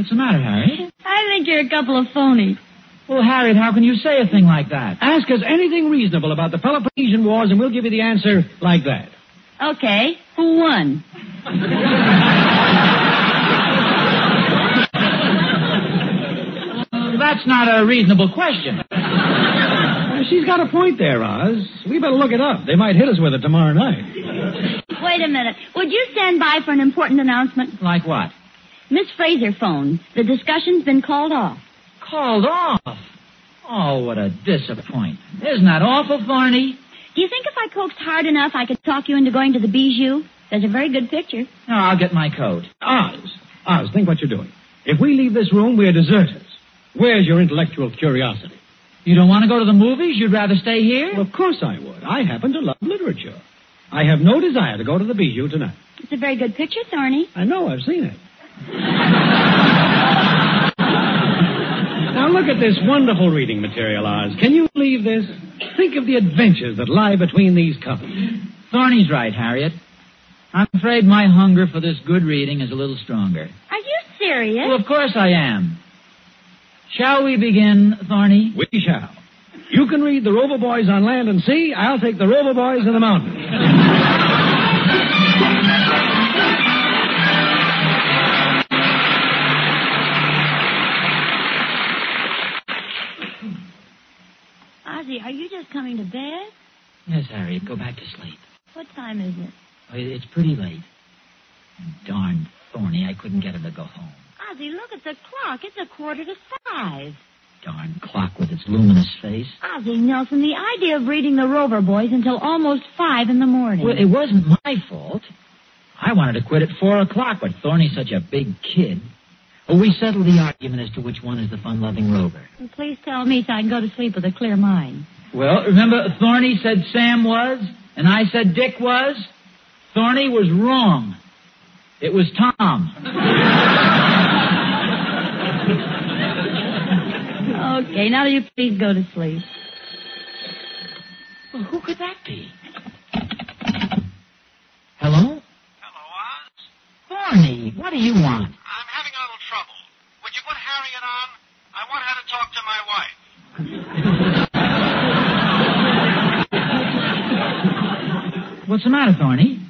What's the matter, Harriet? I think you're a couple of phonies. Well, Harriet, how can you say a thing like that? Ask us anything reasonable about the Peloponnesian Wars, and we'll give you the answer like that. Okay, who won? That's not a reasonable question. She's got a point there, Oz. We better look it up. They might hit us with it tomorrow night. Wait a minute. Would you stand by for an important announcement? Like what? Miss Fraser phoned. The discussion's been called off. Called off? Oh, what a disappointment. Isn't that awful, Thorny? Do you think if I coaxed hard enough I could talk you into going to the Bijou? There's a very good picture. No, I'll get my coat. Oz, think what you're doing. If we leave this room, we're deserters. Where's your intellectual curiosity? You don't want to go to the movies? You'd rather stay here? Well, of course I would. I happen to love literature. I have no desire to go to the Bijou tonight. It's a very good picture, Thorny. I know, I've seen it. Now look at this wonderful reading material, Oz. Can you believe this? Think of the adventures that lie between these covers. Thorny's right, Harriet. I'm afraid my hunger for this good reading is a little stronger. Are you serious? Well, of course I am. Shall we begin, Thorny? We shall. You can read the Rover Boys on land and sea. I'll take the Rover Boys in the mountains. Ozzy, are you just coming to bed? Yes, Harriet, go back to sleep. What time is it? Oh, it's pretty late. Darn Thorny, I couldn't get him to go home. Ozzy, look at the clock. It's 5:15. Darn clock with its luminous face. Ozzy Nelson, the idea of reading the Rover Boys until almost 5 in the morning. Well, it wasn't my fault. I wanted to quit at 4 o'clock, but Thorny's such a big kid. Well, we settled the argument as to which one is the fun-loving Rover. Well, please tell me so I can go to sleep with a clear mind. Well, remember Thorny said Sam was, and I said Dick was? Thorny was wrong. It was Tom. Okay, now you please go to sleep. Well, who could that be? Hello? Hello, Oz. Thorny, what do you want? I'm having a little trouble. Would you put Harriet on? I want her to talk to my wife. What's the matter, Thorny?